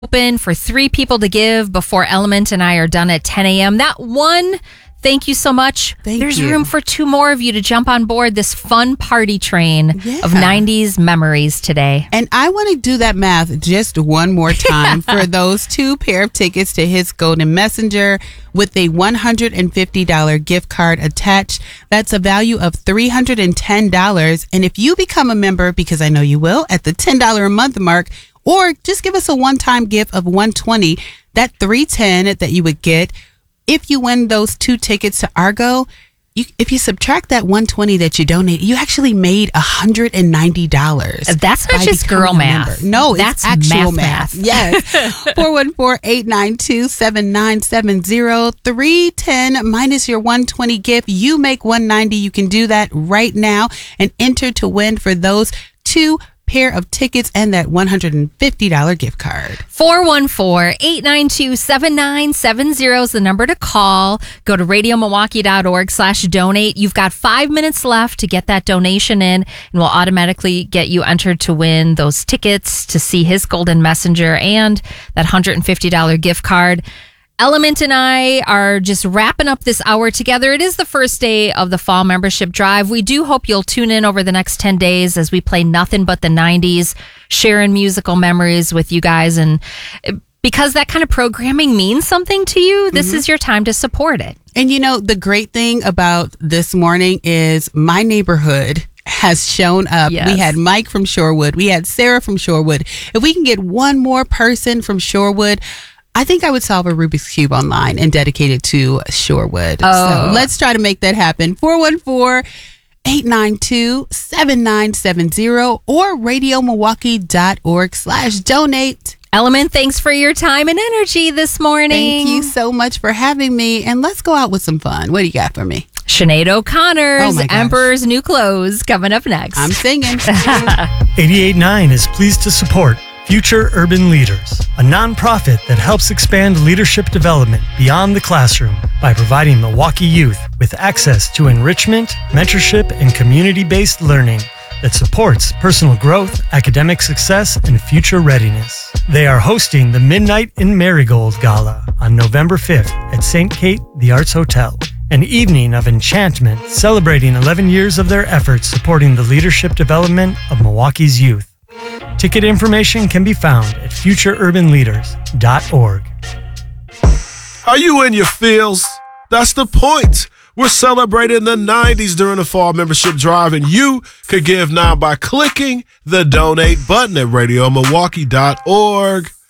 open for 3 people to give before Element and I are done at 10 a.m. That one, thank you so much. There's room for 2 more of you to jump on board this fun party train of 90s memories today. And I want to do that math just one more time for those 2 pair of tickets to his Golden Messenger with a $150 gift card attached. That's a value of $310. And if you become a member, because I know you will, at the $10 a month mark, or just give us a one-time gift of $120, that $310 that you would get if you win those 2 tickets to Argo. If you subtract that $120 that you donate, you actually made $190. That's not just girl math. No, that's it's actual math. Yes. 414-892-7970. $310 minus your $120 gift. You make $190. You can do that right now and enter to win for those 2 pair of tickets and that $150 gift card. 414-892-7970 is the number to call. Go to radiomilwaukee.org/donate. You've got 5 minutes left to get that donation in, and we'll automatically get you entered to win those tickets to see his Golden Messenger and that $150 gift card. Element and I are just wrapping up this hour together. It is the first day of the fall membership drive. We do hope you'll tune in over the next 10 days as we play nothing but the 90s, sharing musical memories with you guys. And because that kind of programming means something to you, this is your time to support it. And you know, the great thing about this morning is my neighborhood has shown up. Yes. We had Mike from Shorewood. We had Sarah from Shorewood. If we can get one more person from Shorewood, I think I would solve a Rubik's Cube online and dedicate it to Shorewood. Oh. So let's try to make that happen. 414-892-7970 or radiomilwaukee.org/donate. Element, thanks for your time and energy this morning. Thank you so much for having me. And let's go out with some fun. What do you got for me? Sinead O'Connor's Oh my gosh. Emperor's New Clothes coming up next. I'm singing. 88.9 is pleased to support Future Urban Leaders, a nonprofit that helps expand leadership development beyond the classroom by providing Milwaukee youth with access to enrichment, mentorship, and community-based learning that supports personal growth, academic success, and future readiness. They are hosting the Midnight in Marigold Gala on November 5th at St. Kate The Arts Hotel, an evening of enchantment celebrating 11 years of their efforts supporting the leadership development of Milwaukee's youth. Ticket information can be found at futureurbanleaders.org. Are you in your feels? That's the point. We're celebrating the 90s during the fall membership drive, and you could give now by clicking the donate button at radiomilwaukee.org.